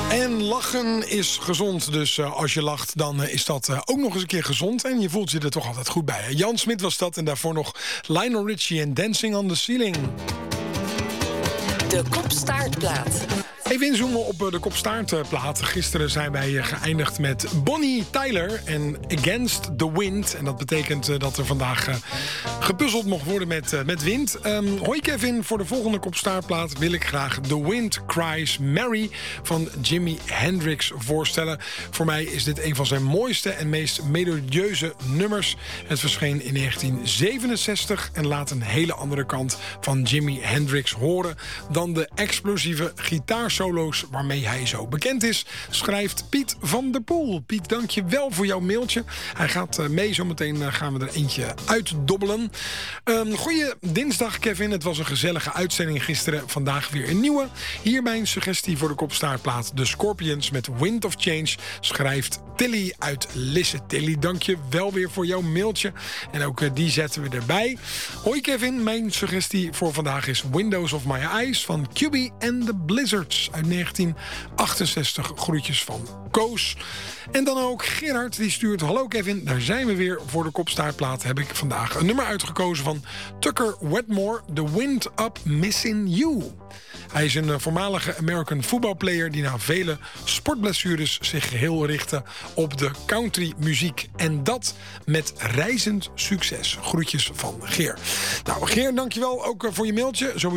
En lachen is gezond, dus als je lacht, dan is dat ook nog eens een keer gezond. En je voelt je er toch altijd goed bij. Hè? Jan Smit was dat en daarvoor nog Lionel Richie en Dancing on the Ceiling. De Kopstaartplaat. Even inzoomen op de Kopstaartplaat. Gisteren zijn wij geëindigd met Bonnie Tyler en Against the Wind. En dat betekent dat er vandaag gepuzzeld mocht worden met wind. Hoi Kevin, voor de volgende Kopstaartplaat wil ik graag The Wind Cries Mary van Jimi Hendrix voorstellen. Voor mij is dit een van zijn mooiste en meest melodieuze nummers. Het verscheen in 1967 en laat een hele andere kant van Jimi Hendrix horen dan de explosieve gitaarsolo's waarmee hij zo bekend is, schrijft Piet van der Poel. Piet, dank je wel voor jouw mailtje. Hij gaat mee, zometeen gaan we er eentje uitdobbelen. Goeie dinsdag, Kevin. Het was een gezellige uitzending gisteren. Vandaag weer een nieuwe. Hier mijn suggestie voor de Kopstaartplaat. The Scorpions met Wind of Change, schrijft Tilly uit Lisse. Tilly, dank je wel weer voor jouw mailtje. En ook die zetten we erbij. Hoi Kevin, mijn suggestie voor vandaag is Windows of My Eyes van QB and the Blizzards uit 1968. Groetjes van Koos. En dan ook Gerard, die stuurt: hallo Kevin, daar zijn we weer. Voor de Kopstaartplaat heb ik vandaag een nummer uitgekozen van Tucker Wetmore, The Wind Up Missing You. Hij is een voormalige American voetbalplayer die na vele sportblessures zich geheel richtte op de countrymuziek. En dat met reizend succes. Groetjes van Geer. Nou, Geer, dankjewel ook voor je mailtje.